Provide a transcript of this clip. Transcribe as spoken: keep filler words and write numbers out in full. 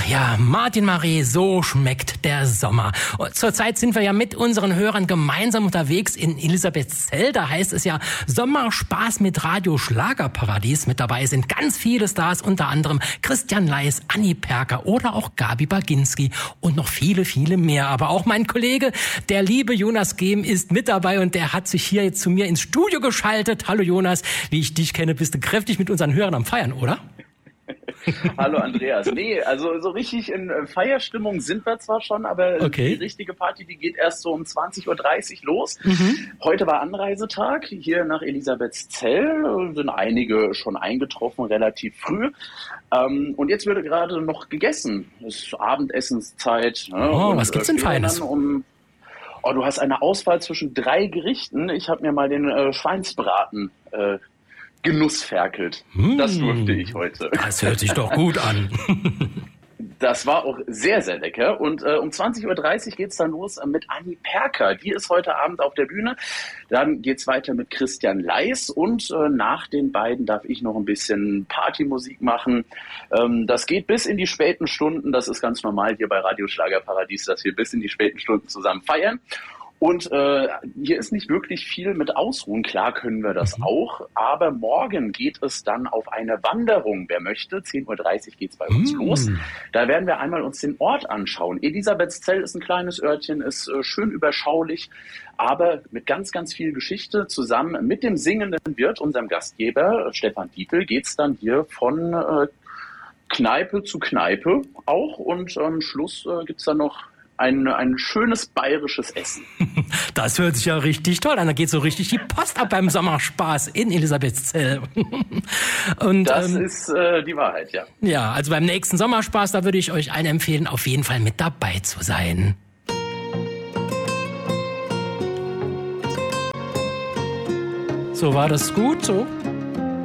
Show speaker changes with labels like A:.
A: Ach ja, Martin Marie, so schmeckt der Sommer. Und zurzeit sind wir ja mit unseren Hörern gemeinsam unterwegs in Elisabethzell. Da heißt es ja Sommerspaß mit Radio Schlagerparadies. Mit dabei sind ganz viele Stars, unter anderem Christian Leis, Anni Perker oder auch Gabi Baginski und noch viele, viele mehr. Aber auch mein Kollege, der liebe Jonas Gehm, ist mit dabei und der hat sich hier jetzt zu mir ins Studio geschaltet. Hallo Jonas, wie ich dich kenne, bist du kräftig mit unseren Hörern am Feiern, oder?
B: Hallo Andreas. Nee, also so richtig in Feierstimmung sind wir zwar schon, aber okay. Die richtige Party, die geht erst so um zwanzig Uhr dreißig los. Mhm. Heute war Anreisetag hier nach Elisabethzell, sind einige schon eingetroffen, relativ früh. Ähm, und jetzt wird gerade noch gegessen. Es ist Abendessenszeit. Ne?
A: Oh,
B: und,
A: was gibt's denn Feines?
B: Um, oh, du hast eine Auswahl zwischen drei Gerichten. Ich habe mir mal den äh, Schweinsbraten äh, genussferkelt. Hm, das durfte ich heute.
A: Das hört sich doch gut an.
B: Das war auch sehr, sehr lecker. Und äh, um zwanzig Uhr dreißig geht's dann los mit Anni Perker. Die ist heute Abend auf der Bühne. Dann geht's weiter mit Christian Leis. Und äh, nach den beiden darf ich noch ein bisschen Partymusik machen. Ähm, das geht bis in die späten Stunden. Das ist ganz normal hier bei Radio Schlagerparadies, dass wir bis in die späten Stunden zusammen feiern. Und äh, hier ist nicht wirklich viel mit Ausruhen. Klar können wir das mhm. auch, aber morgen geht es dann auf eine Wanderung. Wer möchte, zehn Uhr dreißig geht's bei uns mhm. los. Da werden wir einmal uns den Ort anschauen. Elisabethzell ist ein kleines Örtchen, ist äh, schön überschaulich, aber mit ganz, ganz viel Geschichte. Zusammen mit dem singenden Wirt, unserem Gastgeber Stefan Dietl, geht's dann hier von äh, Kneipe zu Kneipe auch. Und am Schluss äh, gibt's dann noch Ein, ein schönes bayerisches Essen.
A: Das hört sich ja richtig toll an. Da geht so richtig die Post ab beim Sommerspaß in Elisabethzell. Und,
B: das
A: ähm,
B: ist äh, die Wahrheit, ja.
A: Ja, also beim nächsten Sommerspaß, da würde ich euch allen empfehlen, auf jeden Fall mit dabei zu sein. So, war das gut? So?